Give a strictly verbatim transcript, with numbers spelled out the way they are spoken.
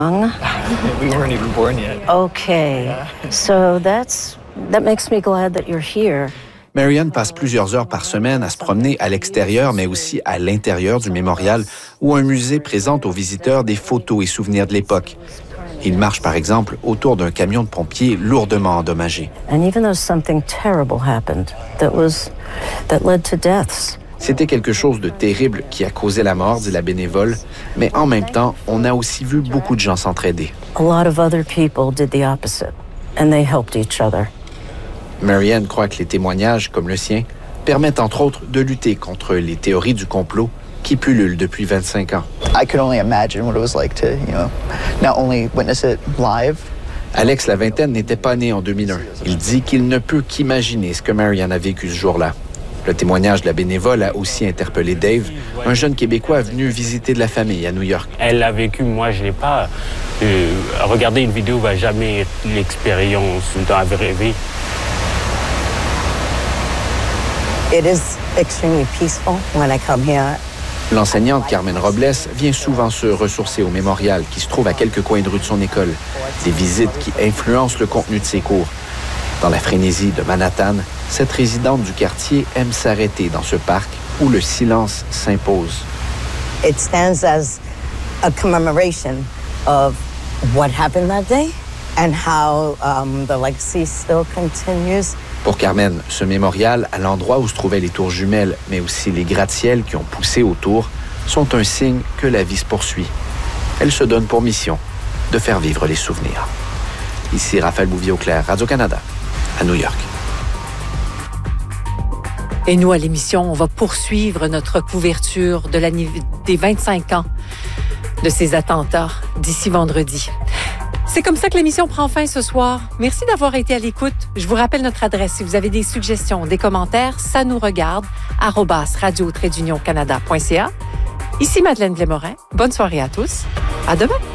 We weren't even born yet. Okay, so that's that makes me glad that you're here. Marian passe plusieurs heures par semaine à se promener à l'extérieur, mais aussi à l'intérieur du mémorial, où un musée présente aux visiteurs des photos et souvenirs de l'époque. Il marche, par exemple, autour d'un camion de pompiers lourdement endommagé. And even though something terrible happened, that was that led to deaths. C'était quelque chose de terrible qui a causé la mort, dit la bénévole, mais en même temps, on a aussi vu beaucoup de gens s'entraider. A lot of other people did the opposite, and they helped each other. Marian croit que les témoignages, comme le sien, permettent entre autres de lutter contre les théories du complot qui pullulent depuis vingt-cinq ans. I could only imagine what it was like to, you know, not only witness it live. Alex Lavington n'était pas né en deux mille un. Il dit qu'il ne peut qu'imaginer ce que Marian a vécu ce jour-là. Le témoignage de la bénévole a aussi interpellé Dave, un jeune Québécois venu visiter de la famille à New York. Elle l'a vécu, moi je ne l'ai pas. Euh, regarder une vidéo ne va jamais être l'expérience dans la vraie vie. It is extremely peaceful when I come here. L'enseignante Carmen Robles vient souvent se ressourcer au mémorial qui se trouve à quelques coins de rue de son école. Des visites qui influencent le contenu de ses cours. Dans la frénésie de Manhattan, cette résidente du quartier aime s'arrêter dans ce parc où le silence s'impose. It stands as a commemoration of what happened that day and how um, the legacy still continues. Pour Carmen, ce mémorial, à l'endroit où se trouvaient les tours jumelles, mais aussi les gratte-ciels qui ont poussé autour, sont un signe que la vie se poursuit. Elle se donne pour mission de faire vivre les souvenirs. Ici Raphaël Bouvier-Auclair, Radio-Canada, à New York. Et nous, à l'émission, on va poursuivre notre couverture de l'année des vingt-cinq ans de ces attentats d'ici vendredi. C'est comme ça que l'émission prend fin ce soir. Merci d'avoir été à l'écoute. Je vous rappelle notre adresse. Si vous avez des suggestions, des commentaires, ça nous regarde, arobase radio-canada point c a. Ici Madeleine Blais-Morin. Bonne soirée à tous. À demain.